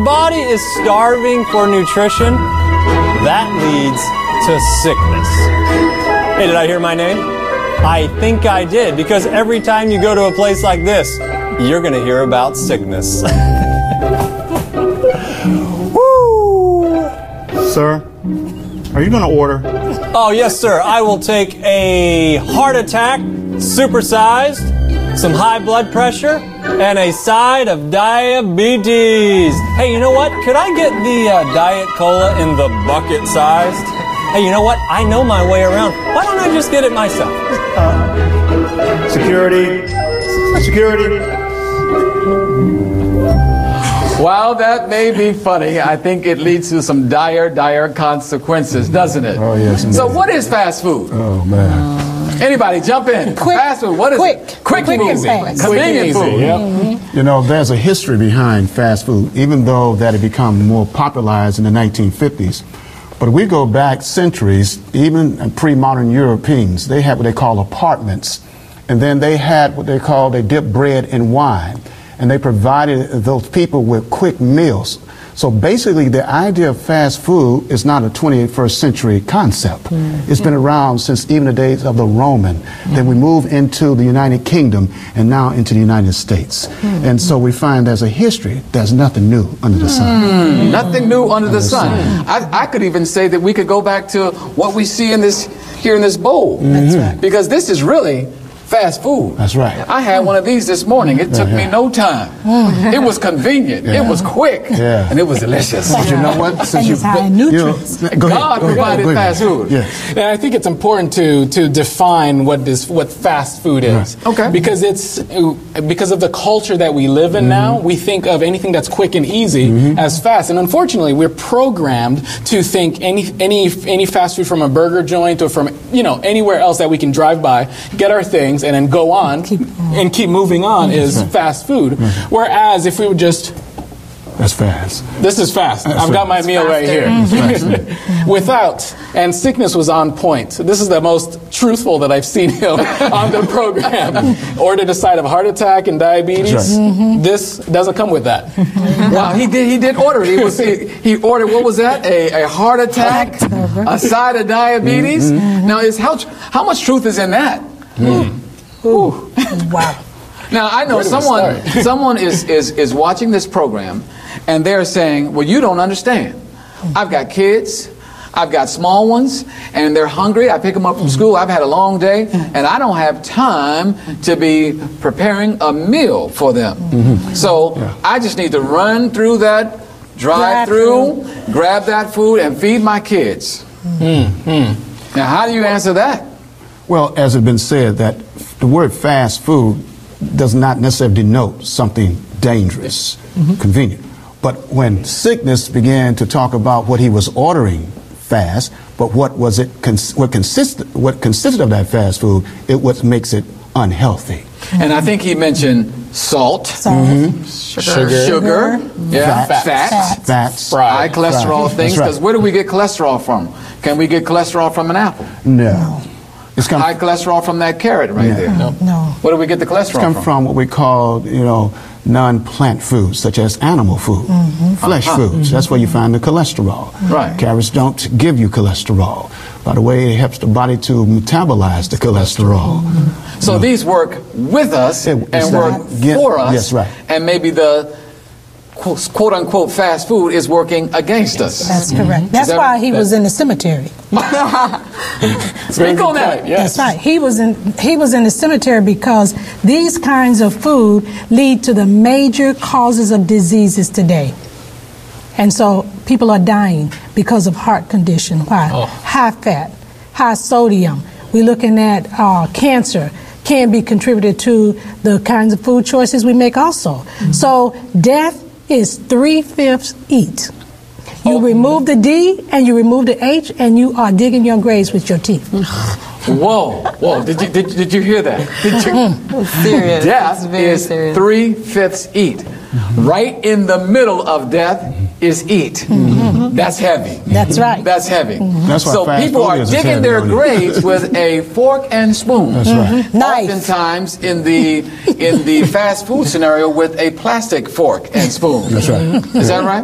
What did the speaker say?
body is starving for nutrition, that leads to sickness. Hey, did I hear my name? I think I did, because every time you go to a place like this, you're going to hear about sickness. Woo! Sir, are you going to order? Oh, yes, sir. I will take a heart attack, supersized, some high blood pressure, and a side of diabetes. Hey, you know what? Could I get the Diet Cola in the bucket sized? Hey, you know what? I know my way around. Why don't I just get it myself? Security. Security. While that may be funny, I think it leads to some dire consequences, doesn't it? Oh, yes. So what is fast food? Oh, man. Anybody jump in. Fast food, what is it? Quick and easy. Convenient food. Yep. You know, there's a history behind fast food, even though that it became more popularized in the 1950s. But we go back centuries, even pre-modern Europeans, they had what they call apartments. And then they had what they dipped bread in wine. And they provided those people with quick meals. So basically, the idea of fast food is not a 21st century concept. It's been around since even the days of the Roman. Then we move into the United Kingdom and now into the United States. And so we find there's a history. There's nothing new under the sun. Nothing new under the sun. I could even say that we could go back to what we see in this here in this bowl. That's right. Because this is really fast food. That's right. I had one of these this morning. It took me no time. It was convenient. It was quick. And it was delicious. But you know what? Since you high in nutrients. God provided fast food. Yes. And I think it's important to define what fast food is. Okay. Because because of the culture that we live in now, we think of anything that's quick and easy as fast. And unfortunately, we're programmed to think any fast food from a burger joint or from anywhere else that we can drive by, get our things, and then go on and keep moving on is fast food. Whereas if we would just... That's fast. This is fast. I've got my meal right here. And sickness was on point. This is the most truthful that I've seen him on the program. Ordered a side of heart attack and diabetes. This doesn't come with that. Wow, he did order it. He ordered, what was that? A heart attack, a side of diabetes. Now, how much truth is in that? Wow. Now, I know someone is watching this program, and they're saying, well, you don't understand. I've got kids, I've got small ones, and they're hungry. I pick them up from school. I've had a long day, and I don't have time to be preparing a meal for them. So I just need to run through that drive-through, grab that food, and feed my kids. Now, how do you answer that? Well, as has been said, that the word fast food does not necessarily denote something dangerous, convenient. But when sickness began to talk about what he was ordering fast, but what consisted of that fast food, what makes it unhealthy. And I think he mentioned salt, sugar, fats, high cholesterol things. Because where do we get cholesterol from? Can we get cholesterol from an apple? No. It's high cholesterol from that carrot there. No. Where do we get the cholesterol from? It's come from what we call, non-plant foods, such as animal food, flesh foods. That's where you find the cholesterol. Right. Carrots don't give you cholesterol. By the way, it helps the body to metabolize the cholesterol. So these work with us and work for us. Yes, right. And maybe the quote-unquote fast food is working against us. That's correct. That's why he was in the cemetery. Speak on that. Yes. That's right. He was in the cemetery because these kinds of food lead to the major causes of diseases today. And so people are dying because of heart condition. Why? High fat, high sodium. We're looking at cancer can be contributed to the kinds of food choices we make also. So death is 3/5 eat. You remove the D and you remove the H and you are digging your graves with your teeth. Whoa. Did you hear that? Serious. Death is 3/5 eat. Right in the middle of death is eat. That's heavy. That's right. That's heavy. That's why so people are digging their graves with a fork and spoon. That's right. Knife. Oftentimes in the fast food scenario with a plastic fork and spoon. That's right. Is that right?